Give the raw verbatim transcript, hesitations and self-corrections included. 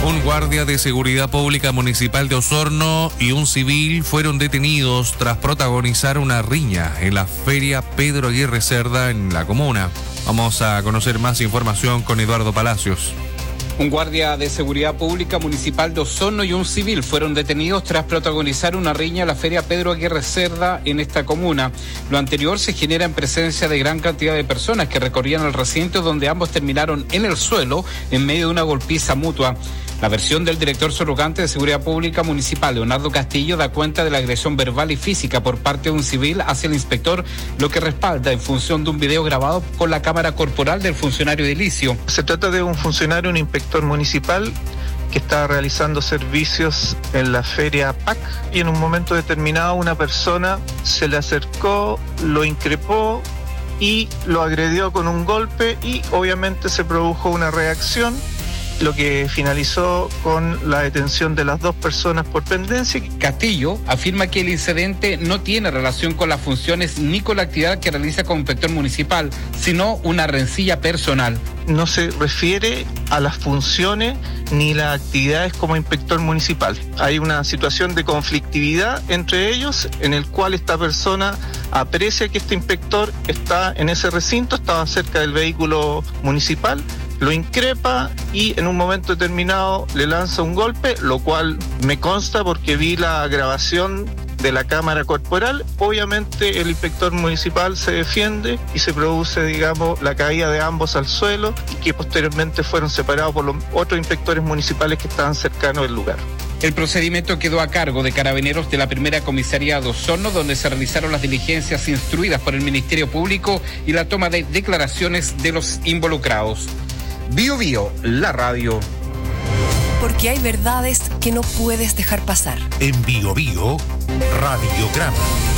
Un guardia de seguridad pública municipal de Osorno y un civil fueron detenidos tras protagonizar una riña en la feria Pedro Aguirre Cerda en la comuna. Vamos a conocer más información con Eduardo Palacios. Un guardia de seguridad pública municipal de Osorno y un civil fueron detenidos tras protagonizar una riña en la feria Pedro Aguirre Cerda en esta comuna. Lo anterior se genera en presencia de gran cantidad de personas que recorrían el recinto, donde ambos terminaron en el suelo en medio de una golpiza mutua. La versión del director surrogante de Seguridad Pública Municipal, Leonardo Castillo, da cuenta de la agresión verbal y física por parte de un civil hacia el inspector, lo que respalda en función de un video grabado con la cámara corporal del funcionario edilicio. Se trata de un funcionario, un inspector municipal que estaba realizando servicios en la feria P A C, y en un momento determinado una persona se le acercó, lo increpó y lo agredió con un golpe, y obviamente se produjo una reacción, lo que finalizó con la detención de las dos personas por pendencia. Castillo afirma que el incidente no tiene relación con las funciones ni con la actividad que realiza como inspector municipal, sino una rencilla personal. No se refiere a las funciones ni las actividades como inspector municipal. Hay una situación de conflictividad entre ellos, en el cual esta persona aprecia que este inspector está en ese recinto, estaba cerca del vehículo municipal, lo increpa y en un momento determinado le lanza un golpe, lo cual me consta porque vi la grabación de la cámara corporal. Obviamente el inspector municipal se defiende y se produce, digamos, la caída de ambos al suelo, y que posteriormente fueron separados por los otros inspectores municipales que estaban cercanos del lugar. El procedimiento quedó a cargo de carabineros de la primera comisaría de Osorno, donde se realizaron las diligencias instruidas por el Ministerio Público y la toma de declaraciones de los involucrados. Bio Bio, la radio. Porque hay verdades que no puedes dejar pasar. En Bio Bio, Radiograma.